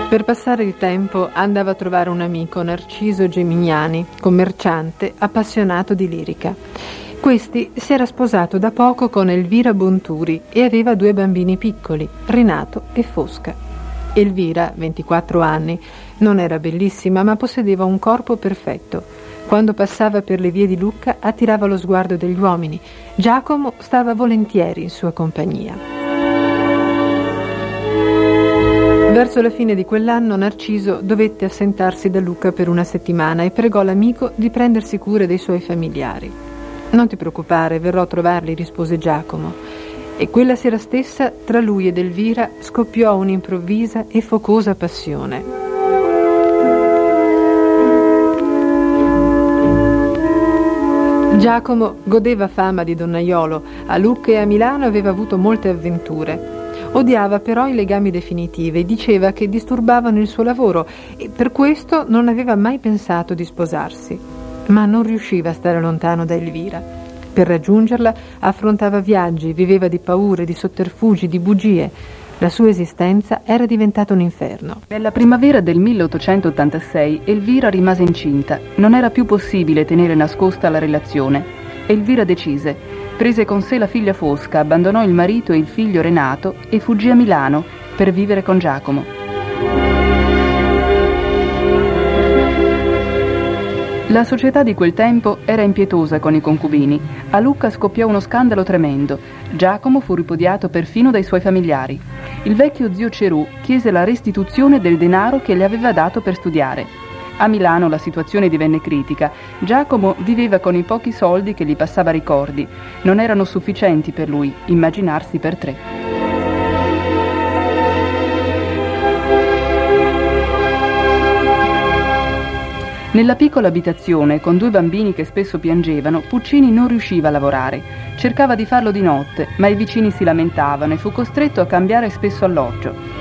Per passare il tempo andava a trovare un amico, Narciso Gemignani, commerciante appassionato di lirica. Questi si era sposato da poco con Elvira Bonturi e aveva 2 bambini piccoli, Renato e Fosca. Elvira, 24 anni, non era bellissima ma possedeva un corpo perfetto. Quando passava per le vie di Lucca attirava lo sguardo degli uomini. Giacomo stava volentieri in sua compagnia. Verso la fine di quell'anno Narciso dovette assentarsi da Lucca per una settimana e pregò l'amico di prendersi cura dei suoi familiari. «Non ti preoccupare, verrò a trovarli», rispose Giacomo. E quella sera stessa tra lui ed Elvira scoppiò un'improvvisa e focosa passione. Giacomo godeva fama di donnaiolo, a Lucca e a Milano aveva avuto molte avventure. Odiava però i legami definitivi e diceva che disturbavano il suo lavoro e per questo non aveva mai pensato di sposarsi. Ma non riusciva a stare lontano da Elvira. Per raggiungerla affrontava viaggi, viveva di paure, di sotterfugi, di bugie. La sua esistenza era diventata un inferno. Nella primavera del 1886 Elvira rimase incinta. Non era più possibile tenere nascosta la relazione. Elvira decise. Prese con sé la figlia Fosca, abbandonò il marito e il figlio Renato e fuggì a Milano per vivere con Giacomo. La società di quel tempo era impietosa con i concubini. A Lucca scoppiò uno scandalo tremendo. Giacomo fu ripudiato perfino dai suoi familiari. Il vecchio zio Cerù chiese la restituzione del denaro che le aveva dato per studiare. A Milano la situazione divenne critica. Giacomo viveva con i pochi soldi che gli passava Ricordi. Non erano sufficienti per lui, immaginarsi per 3. Nella piccola abitazione, con 2 bambini che spesso piangevano, Puccini non riusciva a lavorare. Cercava di farlo di notte, ma i vicini si lamentavano e fu costretto a cambiare spesso alloggio.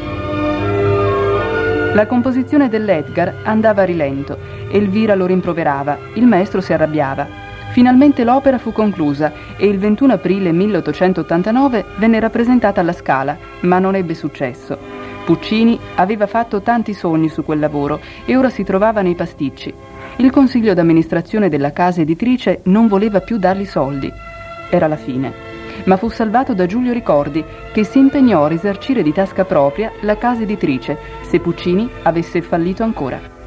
La composizione dell'Edgar andava a rilento. Elvira lo rimproverava, il maestro si arrabbiava. Finalmente l'opera fu conclusa e il 21 aprile 1889 venne rappresentata alla Scala, ma non ebbe successo. Puccini aveva fatto tanti sogni su quel lavoro e ora si trovava nei pasticci. Il consiglio d'amministrazione della casa editrice non voleva più dargli soldi. Era la fine. Ma fu salvato da Giulio Ricordi, che si impegnò a risarcire di tasca propria la casa editrice, se Puccini avesse fallito ancora.